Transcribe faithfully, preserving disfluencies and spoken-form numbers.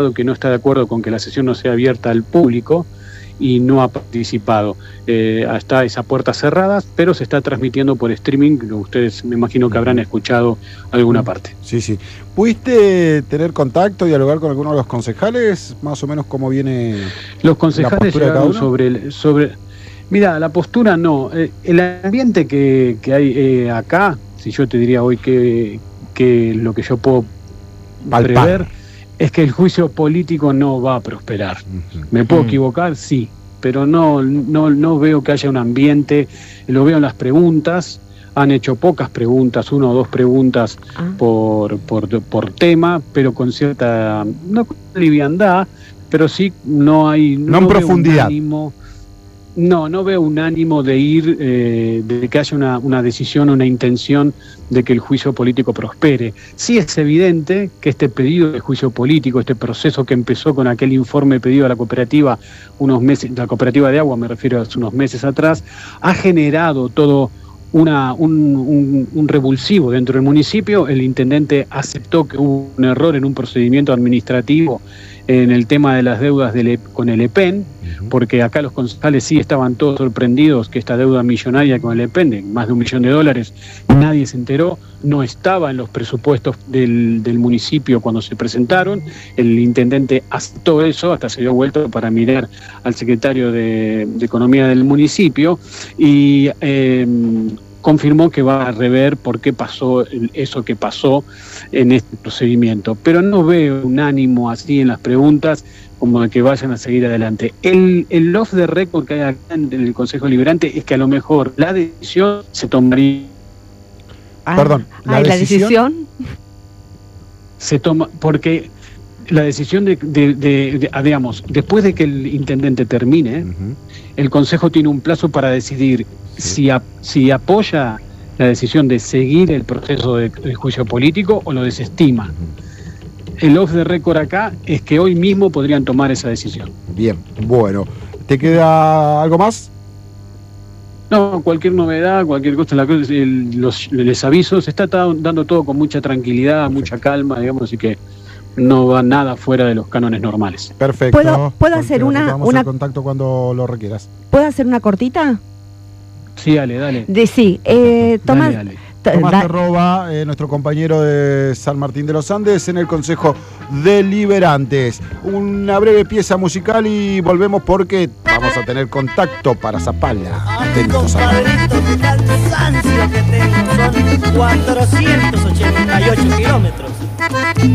que no está de acuerdo con que la sesión no sea abierta al público y no ha participado. Eh, está esa puerta cerrada, pero se está transmitiendo por streaming. Ustedes me imagino que habrán escuchado alguna parte. Sí, sí. ¿Pudiste tener contacto, dialogar con alguno de los concejales? Más o menos cómo viene los concejales llegaron sobre el, sobre mira, la postura no. Eh, el ambiente que, que hay eh, acá, si yo te diría hoy que, que lo que yo puedo Palpar. prever es que el juicio político no va a prosperar. Uh-huh. ¿Me puedo uh-huh. equivocar? Sí, pero no, no, no veo que haya un ambiente. Lo veo en las preguntas. Han hecho pocas preguntas, una o dos preguntas uh-huh. por, por, por tema, pero con cierta, no con liviandad, pero sí no hay... No, no en profundidad. Ánimo, no, no veo un ánimo de ir, eh, de que haya una, una decisión, una intención de que el juicio político prospere. Sí es evidente que este pedido de juicio político, este proceso que empezó con aquel informe pedido a la cooperativa unos meses, la cooperativa de agua me refiero, hace unos meses atrás, ha generado todo una, un, un, un revulsivo dentro del municipio. El intendente aceptó que hubo un error en un procedimiento administrativo en el tema de las deudas del, con el E P E N, uh-huh. porque acá los concejales sí estaban todos sorprendidos que esta deuda millonaria con el E P E N, más de un millón de dólares, nadie se enteró, no estaba en los presupuestos del, del municipio cuando se presentaron. El intendente aceptó eso, hasta se dio vuelta para mirar al secretario de, de Economía del municipio y eh, confirmó que va a rever por qué pasó eso que pasó en este procedimiento. Pero no veo un ánimo así en las preguntas como de que vayan a seguir adelante. El, el off the record que hay acá en el Consejo Liberante es que a lo mejor la decisión se tomaría... Ah, Perdón, ¿la, ay, decisión? ¿la decisión? Se toma, porque la decisión de, de, de, de ah, digamos, después de que el intendente termine, uh-huh. el Consejo tiene un plazo para decidir sí. si, a, si apoya la decisión de seguir el proceso de, de juicio político o lo desestima. Uh-huh. El off the record acá es que hoy mismo podrían tomar esa decisión. Bien, bueno. ¿Te queda algo más? No, cualquier novedad, cualquier cosa, la, el, los, les aviso, se está dando todo con mucha tranquilidad, Perfecto. mucha calma, digamos, así que no va nada fuera de los cánones normales. Perfecto. ¿Puedo, ¿puedo hacer una, vamos una... a contacto cuando lo requieras. ¿Puedo hacer una cortita? Sí, dale, dale. De sí, eh, Tomás... Dale, dale. Tomás Terroba, eh, nuestro compañero de San Martín de los Andes, en el Consejo Deliberantes. Una breve pieza musical y volvemos porque vamos a tener contacto para Zapala. Atentos a qué cansancio que tengo, son cuatrocientos ochenta y ocho kilómetros.